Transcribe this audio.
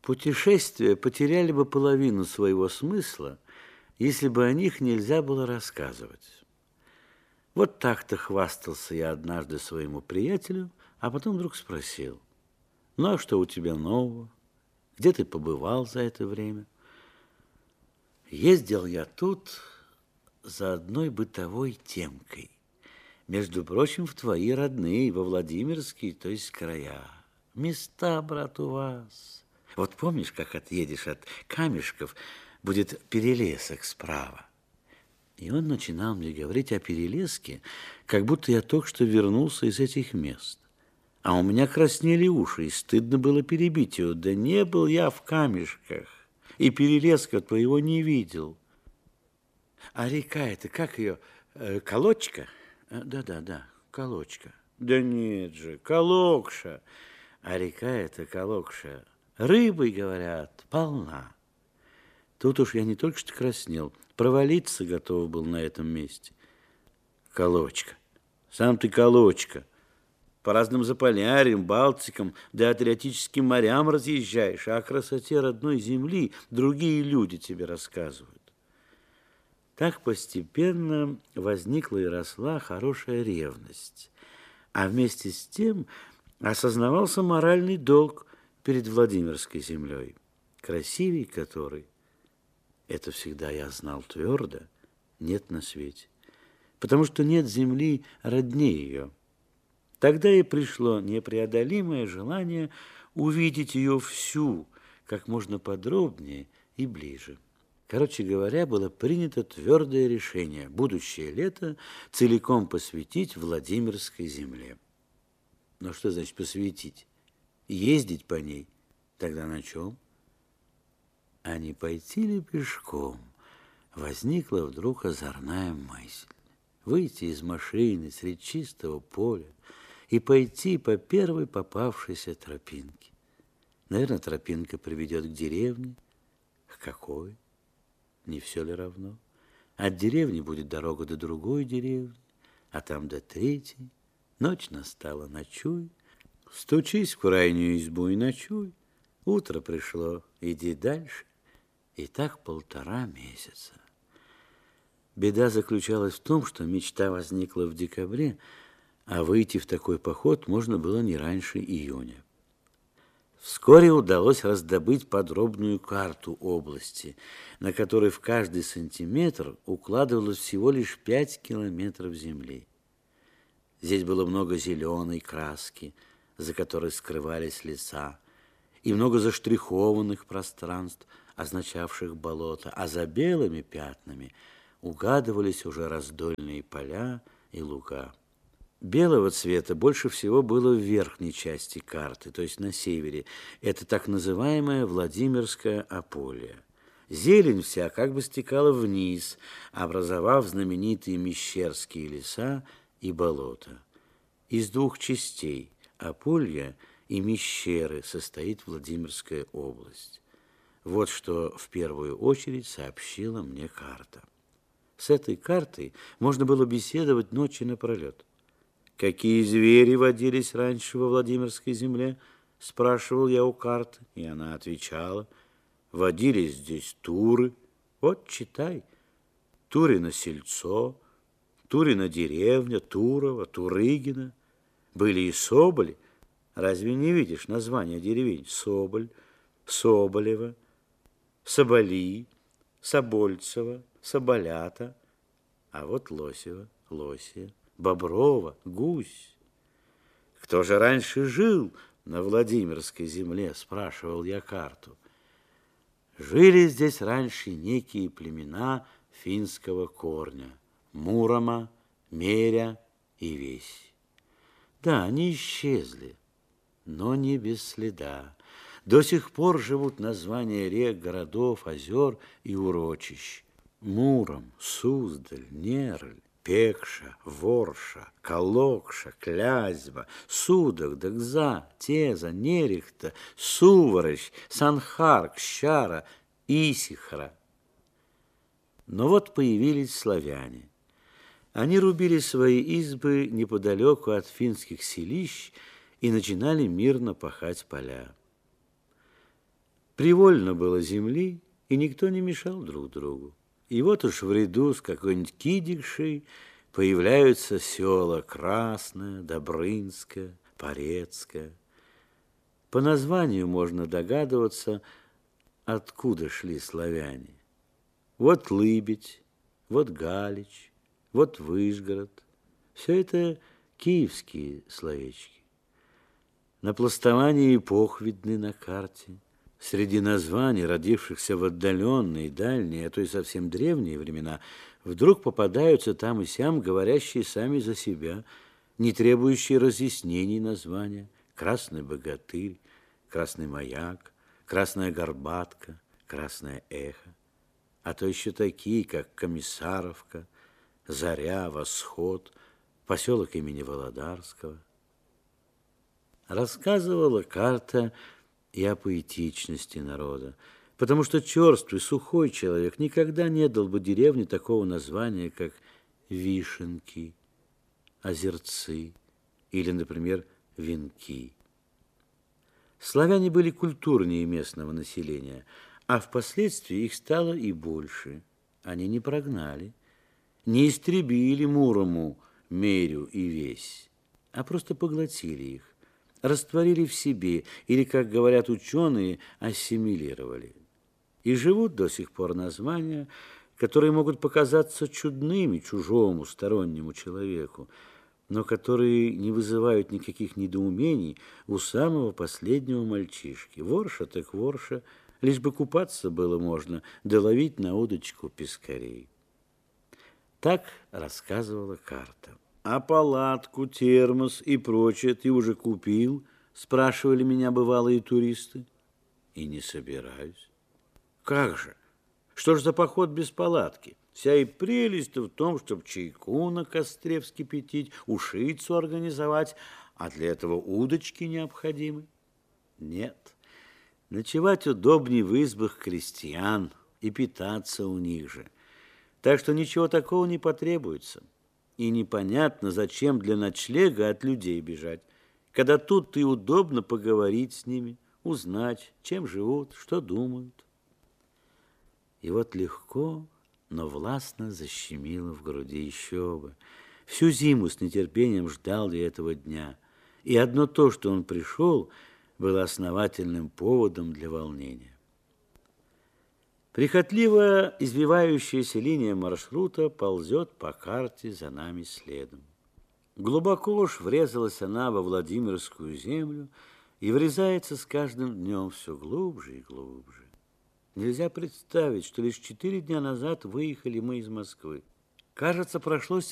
Путешествия потеряли бы половину своего смысла, если бы о них нельзя было рассказывать. Вот так-то хвастался я однажды своему приятелю, а потом вдруг спросил: «Ну, а что у тебя нового? Где ты побывал за это время?» Ездил я тут за одной бытовой темкой. Между прочим, в твои родные, во Владимирские, то есть края. Места, брат, у вас. Вот помнишь, как отъедешь от Камешков, будет перелесок справа? И он начинал мне говорить о перелеске, как будто я только что вернулся из этих мест. А у меня краснели уши, и стыдно было перебить его. Да не был я в Камешках, и перелеска твоего не видел. А река это, как ее, Колочка? Да, Колочка. Да нет же, Колокша. А река это Колокша. Рыбой, говорят, полна. Тут уж я не только что краснел, провалиться готов был на этом месте. Колочка. Сам ты Колочка. По разным Заполярьям, Балтикам, да Адриатическим морям разъезжаешь, а о красоте родной земли другие люди тебе рассказывают. Так постепенно возникла и росла хорошая ревность, а вместе с тем осознавался моральный долг перед Владимирской землей, красивей которой, это всегда я знал твердо, нет на свете, потому что нет земли роднее ее. Тогда и пришло непреодолимое желание увидеть ее всю, как можно подробнее и ближе. Короче говоря, было принято твердое решение будущее лето целиком посвятить Владимирской земле. Но что значит посвятить? Ездить по ней? Тогда на чем? А не пойти ли пешком? Возникла вдруг озорная мысль. Выйти из машины средь чистого поля и пойти по первой попавшейся тропинке. Наверное, тропинка приведет к деревне. К какой? Не все ли равно? От деревни будет дорога до другой деревни, а там до третьей. Ночь настала, ночуй. Стучись в крайнюю избу и ночуй. Утро пришло, иди дальше. И так 1,5 месяца. Беда заключалась в том, что мечта возникла в декабре, а выйти в такой поход можно было не раньше июня. Вскоре удалось раздобыть подробную карту области, на которой в каждый сантиметр укладывалось всего лишь 5 километров земли. Здесь было много зеленой краски, за которой скрывались леса, и много заштрихованных пространств, означавших болото, а за белыми пятнами угадывались уже раздольные поля и луга. Белого цвета больше всего было в верхней части карты, то есть на севере. Это так называемое Владимирское Аполье. Зелень вся как бы стекала вниз, образовав знаменитые Мещерские леса и болота. Из 2 частей – Аполья и Мещеры – состоит Владимирская область. Вот что в первую очередь сообщила мне карта. С этой картой можно было беседовать ночи напролет. «Какие звери водились раньше во Владимирской земле?» – спрашивал я у карты, и она отвечала: «Водились здесь туры, вот читай, Турино сельцо, Турино деревня, Турово, Турыгино. Были и Соболи, разве не видишь названия деревень? Соболь, Соболево, Соболи, Собольцево, Соболята, а вот Лосево, Лосия, Боброва, Гусь. Кто же раньше жил на Владимирской земле?» – спрашивал я карту. Жили здесь раньше некие племена финского корня – Мурома, Меря и Весь. Да, они исчезли, но не без следа. До сих пор живут названия рек, городов, озер и урочищ. Муром, Суздаль, Нерль, Пекша, Ворша, Колокша, Клязьма, Судок, Дагза, Теза, Нерехта, Суворощ, Санхар, Щара, Исихра. Но вот появились славяне. Они рубили свои избы неподалеку от финских селищ и начинали мирно пахать поля. Привольно было земли, и никто не мешал друг другу. И вот уж в ряду с какой-нибудь Кидикшей появляются села Красное, Добрынское, Порецкое. По названию можно догадываться, откуда шли славяне. Вот Лыбедь, вот Галич, вот Выжгород. Все это киевские словечки. Напластования эпох видны на карте. Среди названий, родившихся в отдаленные, дальние, а то и совсем древние времена, вдруг попадаются там и сям говорящие сами за себя, не требующие разъяснений названия. Красный богатырь, Красный маяк, Красная горбатка, Красное эхо. А то еще такие, как Комиссаровка, Заря, Восход, поселок имени Володарского. Рассказывала карта и о поэтичности народа, потому что черствый, сухой человек никогда не дал бы деревне такого названия, как Вишенки, Озерцы или, например, Венки. Славяне были культурнее местного населения, а впоследствии их стало и больше. Они не прогнали, не истребили Мурому, Мерю и Весь, а просто поглотили их, растворили в себе или, как говорят ученые, ассимилировали. И живут до сих пор названия, которые могут показаться чудными чужому стороннему человеку, но которые не вызывают никаких недоумений у самого последнего мальчишки. Ворша так ворша, лишь бы купаться было можно, да ловить на удочку пескарей. Так рассказывала карта. «А палатку, термос и прочее ты уже купил?» – спрашивали меня бывалые туристы. И не собираюсь. Как же? Что ж за поход без палатки? Вся и прелесть в том, чтобы чайку на костре вскипятить, ушицу организовать, а для этого удочки необходимы. Нет, ночевать удобнее в избах крестьян и питаться у них же. Так что ничего такого не потребуется. И непонятно, зачем для ночлега от людей бежать, когда тут и удобно поговорить с ними, узнать, чем живут, что думают. И вот легко, но властно защемило в груди. Еще бы. Всю зиму с нетерпением ждал я этого дня. И одно то, что он пришел, было основательным поводом для волнения. Прихотливо извивающаяся линия маршрута ползет по карте за нами следом. Глубоко уж врезалась она во Владимирскую землю и врезается с каждым днем все глубже и глубже. Нельзя представить, что лишь 4 дня назад выехали мы из Москвы. Кажется, прошло